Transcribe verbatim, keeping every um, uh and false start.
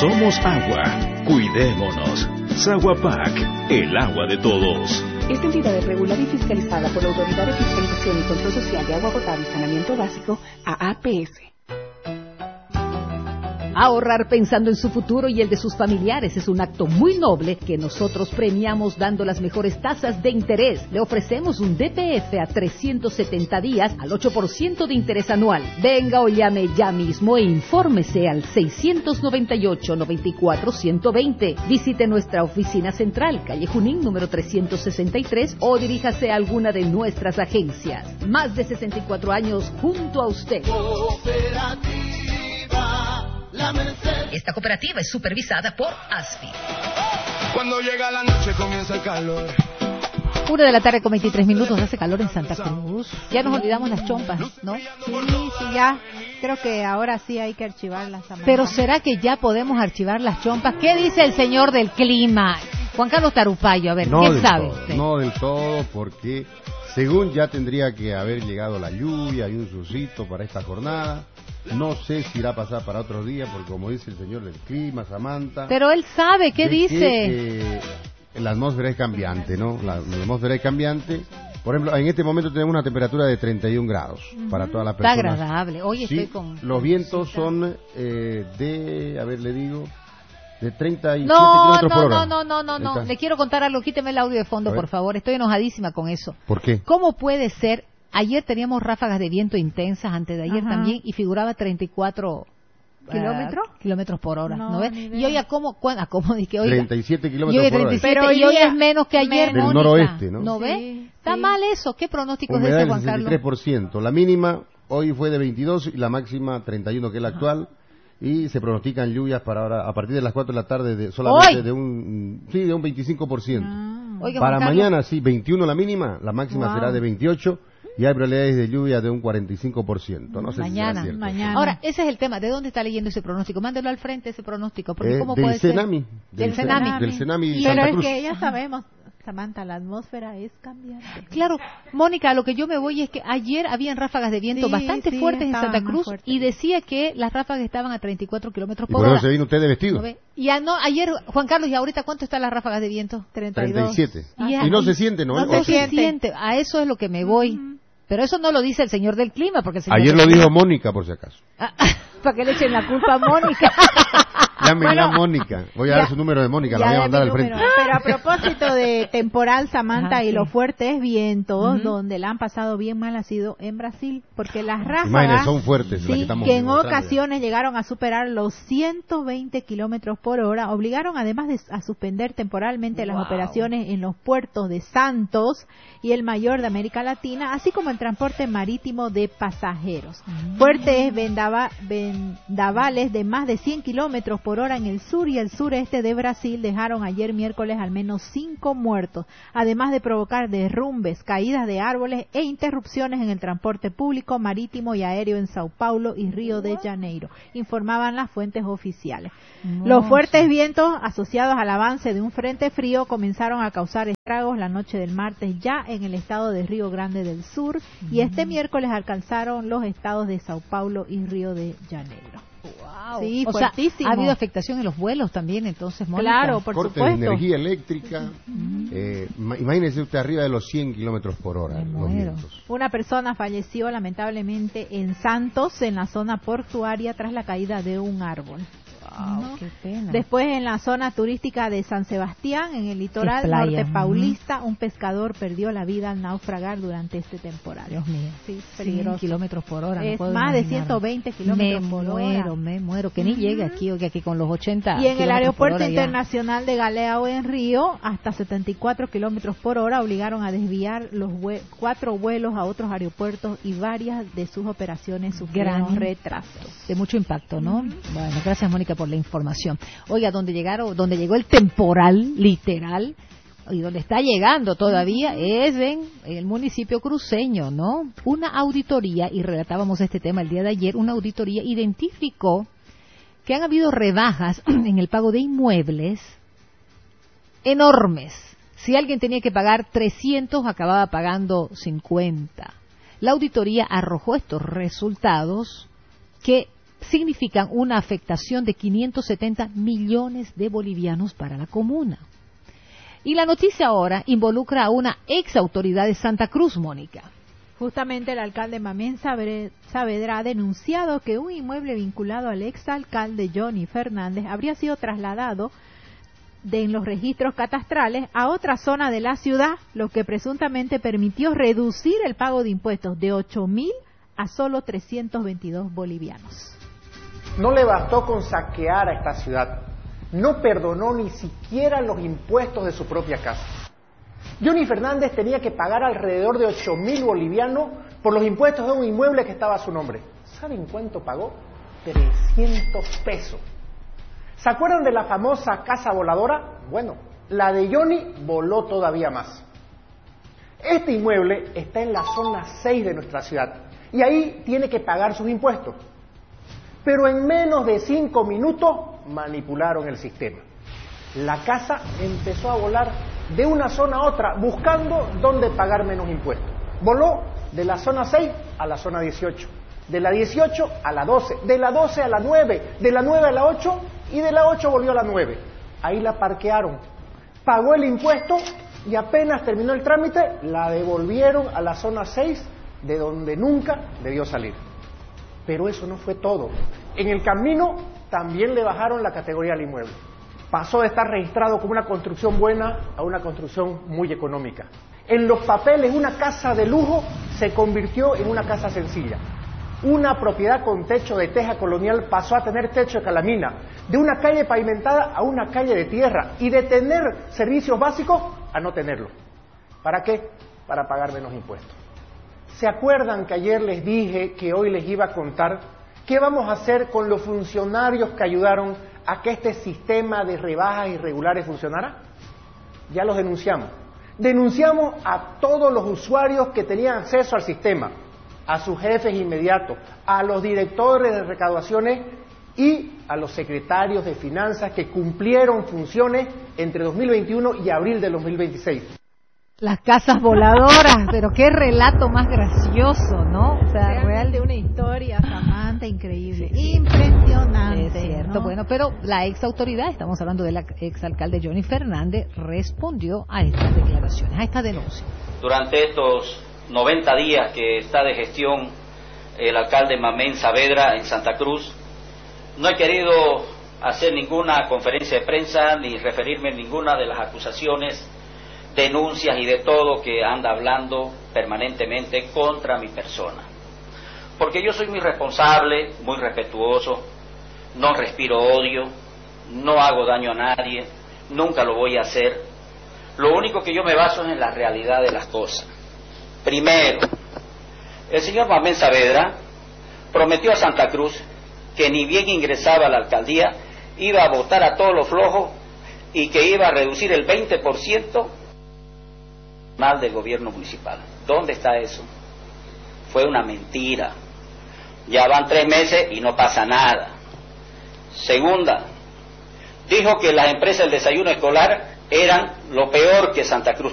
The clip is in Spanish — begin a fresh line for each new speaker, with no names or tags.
Somos agua. Cuidémonos. Saguapac, el agua de todos.
Esta entidad es regulada y fiscalizada por la Autoridad de Fiscalización y Control Social de Agua Potable y Saneamiento Básico, A A P S.
Ahorrar pensando en su futuro y el de sus familiares es un acto muy noble que nosotros premiamos dando las mejores tasas de interés. Le ofrecemos un D P F a trescientos setenta días al ocho por ciento de interés anual. Venga o llame ya mismo e infórmese al seiscientos noventa y ocho, noventa y cuatro, ciento veinte. Visite nuestra oficina central, calle Junín, número trescientos sesenta y tres, o diríjase a alguna de nuestras agencias. Más de sesenta y cuatro años junto a usted. Esta cooperativa es supervisada por ASFI.
Cuando llega la noche comienza el calor.
Una de la tarde con veintitrés minutos, hace calor en Santa Cruz. Ya nos olvidamos las chompas, ¿no?
Sí, sí, ya. Creo que ahora sí hay que archivarlas.
Pero ¿será que ya podemos archivar las chompas? ¿Qué dice el señor del clima? Juan Carlos Tarupayo, a ver,
no
¿qué sabe?
Todo, sí. No del todo, porque según ya tendría que haber llegado la lluvia y un solcito para esta jornada. No sé si irá a pasar para otros días, porque como dice el señor del clima, Samantha...
Pero él sabe, ¿qué dice?
Que, eh, la atmósfera es cambiante, ¿no? La, la atmósfera es cambiante. Por ejemplo, en este momento tenemos una temperatura de treinta y un grados uh-huh. para todas las personas.
Está agradable. Hoy
sí,
estoy con...
Los vientos son eh, de, a ver, le digo... de treinta y siete
no,
kilómetros
no,
por hora.
No, no, no, no, no. Le quiero contar algo. Quíteme el audio de fondo, por favor. Estoy enojadísima con eso.
¿Por qué?
¿Cómo puede ser? Ayer teníamos ráfagas de viento intensas, antes de ayer Ajá. también, y figuraba treinta y cuatro
¿Kilómetros?
Uh, kilómetros por hora, ¿no, ¿no ves?
Y
hoy a cómo, a cómo dije, oiga,
treinta y siete kilómetros por hora.
Pero y hoy es menos que ayer,
del
Mónica.
noroeste, ¿no?
¿No
sí,
ves?
sí.
Está mal eso. ¿Qué pronóstico
Humedad
es ese,
del
Juan Carlos?
sesenta y tres por ciento. La mínima hoy fue de veintidós y la máxima treinta y uno, que es la Ajá. actual. Y se pronostican lluvias para ahora a partir de las cuatro de la tarde de solamente ¿Hoy? de un sí de un veinticinco por ciento. Ah. Oiga, para mañana sí, veintiuno la mínima, la máxima wow. será de veintiocho. Y hay probabilidades de lluvia de un cuarenta y cinco por ciento. No sé
mañana,
si será cierto.
Mañana. Ahora, ese es el tema. ¿De dónde está leyendo ese pronóstico? Mándelo al frente, ese pronóstico. Porque
eh,
¿cómo
del
puede
Cenami,
ser?
Del,
del Cenami.
Del Cenami
y
Santa
Pero
Cruz.
es que ya sabemos, Samantha, la atmósfera es cambiante.
Claro, Mónica, a lo que yo me voy es que ayer habían ráfagas de viento
sí,
bastante
sí,
fuertes en Santa Cruz y decía que las ráfagas estaban a treinta y cuatro kilómetros por
hora. ¿Y por
hora.
eso se vino usted de vestido?
¿No y a, no, ayer, Juan Carlos, ¿y ahorita cuánto están las ráfagas de viento?
treinta y dos.
treinta y siete.
Y,
y no se siente, ¿no?
No se siente. siente. A eso es lo que me voy. Uh-huh. Pero eso no lo dice el señor del clima, porque el señor
ayer lo dijo Mónica, por si acaso.
Para que le echen la culpa a Mónica.
Llame bueno, a Mónica. Voy a ya, dar su número de Mónica, la voy a mandar al frente.
Pero a propósito de temporal, Samantha, Ajá, y sí. los fuertes vientos, uh-huh. donde la han pasado bien mal ha sido en Brasil, porque las ráfagas
Imagínense, son fuertes,
sí,
las que, estamos
que en ocasiones llegaron a superar los ciento veinte kilómetros por hora, obligaron además de, a suspender temporalmente wow. las operaciones en los puertos de Santos y el mayor de América Latina, así como el transporte marítimo de pasajeros. Uh-huh. Fuertes vendava, vendavales de más de cien kilómetros por hora en el sur y el sureste de Brasil dejaron ayer miércoles al menos cinco muertos, además de provocar derrumbes, caídas de árboles e interrupciones en el transporte público, marítimo y aéreo en Sao Paulo y Río de Janeiro, informaban las fuentes oficiales. No, Los fuertes sí. vientos asociados al avance de un frente frío comenzaron a causar estragos la noche del martes ya en el estado de Río Grande del Sur mm. y este miércoles alcanzaron los estados de Sao Paulo y Río de Janeiro.
Wow.
Sí,
o
fuertísimo.
Sea, ha habido afectación en los vuelos también, entonces, Mónica.
Claro, por
Corte
supuesto.
de energía eléctrica. Uh-huh. eh, imagínese usted arriba de los cien kilómetros por hora. Los vientos.
Una persona falleció lamentablemente en Santos, en la zona portuaria, tras la caída de un árbol.
Wow, ¿no? Qué pena.
Después, en la zona turística de San Sebastián, en el litoral norte paulista, un pescador perdió la vida al naufragar durante este temporal.
Dios mío.
Sí, peligroso.
cien kilómetros por hora.
Es
no
más
imaginar.
de ciento veinte kilómetros
me
por
muero,
hora.
Me muero, me muero. Que ni uh-huh. llegue aquí, o que aquí con los ochenta.
Y en el aeropuerto internacional de Galeão en Río, hasta setenta y cuatro kilómetros por hora, obligaron a desviar los vue- cuatro vuelos a otros aeropuertos y varias de sus operaciones sufrieron retrasos.
De mucho impacto, ¿no?
Uh-huh.
Bueno, gracias, Mónica, por la información. Oiga, donde llegaron, donde llegó el temporal, literal, y donde está llegando todavía, es en, en el municipio cruceño, ¿no? Una auditoría, y relatábamos este tema el día de ayer, una auditoría identificó que han habido rebajas en el pago de inmuebles enormes. Si alguien tenía que pagar trescientos, acababa pagando cincuenta. La auditoría arrojó estos resultados que significan una afectación de quinientos setenta millones de bolivianos para la comuna. Y la noticia ahora involucra a una ex autoridad de Santa Cruz, Mónica.
Justamente el alcalde Mamén Saavedra ha denunciado que un inmueble vinculado al exalcalde Johnny Fernández habría sido trasladado de en los registros catastrales a otra zona de la ciudad, lo que presuntamente permitió reducir el pago de impuestos de ocho mil a solo trescientos veintidós bolivianos.
No le bastó con saquear a esta ciudad, no perdonó ni siquiera los impuestos de su propia casa. Johnny Fernández tenía que pagar alrededor de ocho mil bolivianos por los impuestos de un inmueble que estaba a su nombre. ¿Saben cuánto pagó? trescientos pesos. ¿Se acuerdan de la famosa casa voladora? Bueno, la de Johnny voló todavía más. Este inmueble está en la zona seis de nuestra ciudad y ahí tiene que pagar sus impuestos. Pero en menos de cinco minutos manipularon el sistema. La casa empezó a volar de una zona a otra, buscando dónde pagar menos impuestos. Voló de la zona seis a la zona dieciocho, de la dieciocho a la doce, de la doce a la nueve, de la nueve a la ocho y de la ocho volvió a la nueve. Ahí la parquearon, pagó el impuesto y apenas terminó el trámite, la devolvieron a la zona seis, de donde nunca debió salir. Pero eso no fue todo. En el camino también le bajaron la categoría al inmueble. Pasó de estar registrado como una construcción buena a una construcción muy económica. En los papeles, una casa de lujo se convirtió en una casa sencilla. Una propiedad con techo de teja colonial pasó a tener techo de calamina. De una calle pavimentada a una calle de tierra. Y de tener servicios básicos a no tenerlo. ¿Para qué? Para pagar menos impuestos. ¿Se acuerdan que ayer les dije que hoy les iba a contar qué vamos a hacer con los funcionarios que ayudaron a que este sistema de rebajas irregulares funcionara? Ya los denunciamos. Denunciamos a todos los usuarios que tenían acceso al sistema, a sus jefes inmediatos, a los directores de recaudaciones y a los secretarios de finanzas que cumplieron funciones entre dos mil veintiuno y abril de dos mil veintiséis.
Las casas voladoras, pero qué relato más gracioso, ¿no?
O sea, real de una historia, Samantha, increíble, impresionante.
Es cierto,
¿no?
Bueno, pero la ex autoridad, estamos hablando del ex alcalde Johnny Fernández, respondió a estas declaraciones, a esta denuncia.
Durante estos noventa días que está de gestión el alcalde Mamén Saavedra en Santa Cruz, no he querido hacer ninguna conferencia de prensa ni referirme a ninguna de las acusaciones, denuncias y de todo que anda hablando permanentemente contra mi persona. Porque yo soy muy responsable, muy respetuoso, no respiro odio, no hago daño a nadie, nunca lo voy a hacer. Lo único que yo me baso es en la realidad de las cosas. Primero, el señor Mamén Saavedra prometió a Santa Cruz que ni bien ingresaba a la alcaldía iba a votar a todos los flojos y que iba a reducir el veinte por ciento mal del gobierno municipal. ¿Dónde está eso? Fue una mentira. Ya van tres meses y no pasa nada. Segunda, dijo que las empresas del desayuno escolar eran lo peor que Santa Cruz